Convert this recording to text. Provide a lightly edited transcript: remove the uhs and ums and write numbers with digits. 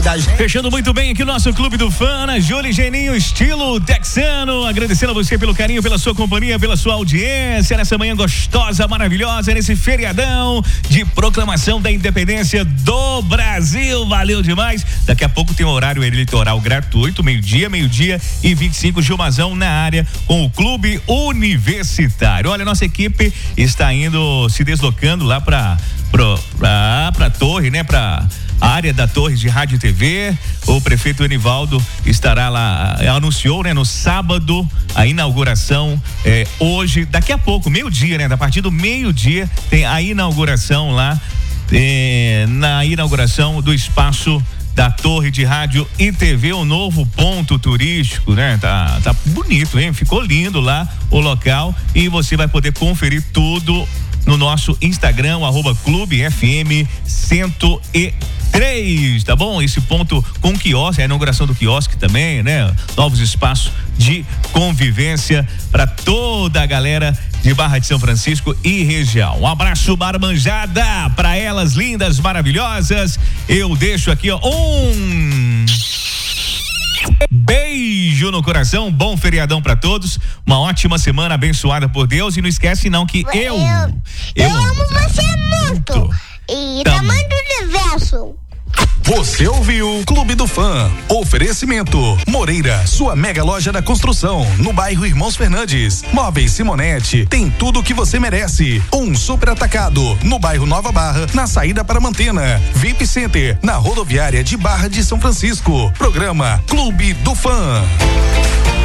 da gente. Fechando muito bem aqui o nosso Clube do Fã, né? Júlio Geninho, estilo texano. Agradecendo a você pelo carinho, pela sua companhia, pela sua audiência nessa manhã gostosa, maravilhosa, nesse feriadão de proclamação da independência do Brasil. Valeu demais. Daqui a pouco tem um horário eleitoral gratuito, meio-dia e 25, Gilmazão na área com o Clube Universitário. Olha, nossa equipe está indo, se deslocando lá pra torre, né? Pra área da torre de rádio e TV. O prefeito Enivaldo estará lá, anunciou, né? No sábado, a inauguração hoje, daqui a pouco, meio-dia, né? A partir do meio-dia tem a inauguração lá, na inauguração do espaço da Torre de Rádio e TV, um novo ponto turístico, né? Tá bonito, hein? Ficou lindo lá o local e você vai poder conferir tudo no nosso Instagram, @clubefm103, tá bom? Esse ponto com quiosque, a inauguração do quiosque também, né? Novos espaços de convivência para toda a galera de Barra de São Francisco e região. Um abraço, marmanjada, para elas lindas, maravilhosas. Eu deixo aqui, ó, beijo no coração, bom feriadão pra todos, uma ótima semana abençoada por Deus e não esquece não que eu amo você muito e tamanho do universo. Você ouviu Clube do Fã. Oferecimento Moreira, sua mega loja da construção, no bairro Irmãos Fernandes. Móveis Simonetti, tem tudo o que você merece. Um super atacado, no bairro Nova Barra, na saída para Mantena. VIP Center, na rodoviária de Barra de São Francisco. Programa Clube do Fã.